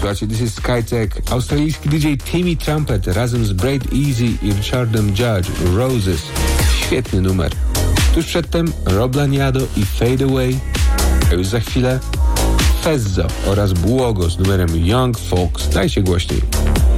Słuchajcie, this is Skytech. Australijski DJ Timmy Trumpet razem z Braid Easy i Richardem Judge, Roses. Świetny numer. Tuż przedtem Rob Laniado i Fade Away, a już za chwilę Fezzo oraz Błogo z numerem Young Folks. Dajcie głośniej.